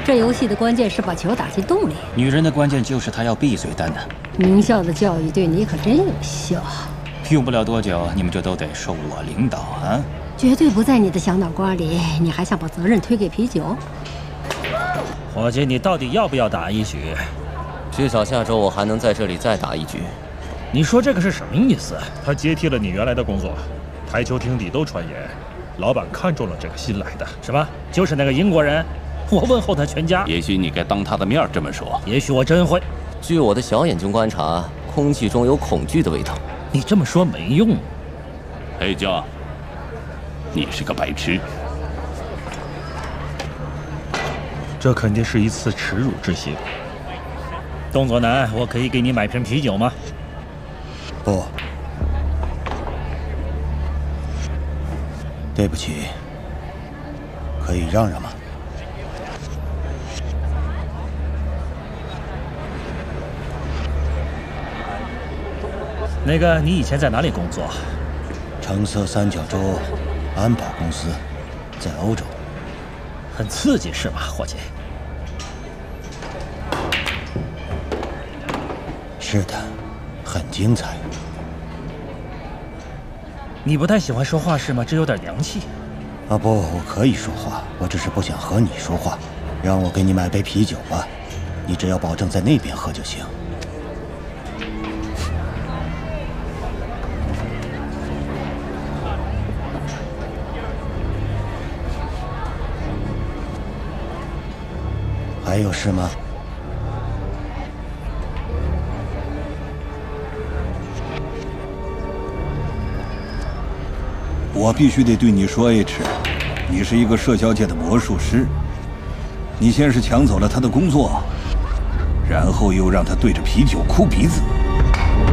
这游戏的关键是把球打进洞里。 女人的关键就是她要闭嘴，丹丹。 名校的教育对你可真有效。 用不了多久，你们就都得受我领导啊！ 绝对不在你的小脑瓜里。你还想把责任推给啤酒？ 伙计，你到底要不要打一局？ 至少下周我还能在这里再打一局。 你说这个是什么意思？ 他接替了你原来的工作，台球厅里都传言，老板看中了这个新来的。 什么？就是那个英国人？我问候他全家。 也许你该当他的面这么说。 也许我真会。 据我的小眼睛观察，空气中有恐惧的味道。 你这么说没用。 黑椒，你是个白痴。 这肯定是一次耻辱之行。 动作男，我可以给你买瓶啤酒吗？ 不，对不起，可以让让吗？ 那个，你以前在哪里工作？ 橙色三角洲安保公司，在欧洲。 很刺激是吧，伙计？ 是的，很精彩。 你不太喜欢说话是吗？这有点娘气。 啊不，我可以说话，我只是不想和你说话。让我给你买杯啤酒吧，你只要保证在那边喝就行。还有事吗？ 我必须得对你说 ，H， 你是一个社交界的魔术师。你先是抢走了他的工作，然后又让他对着啤酒哭鼻子。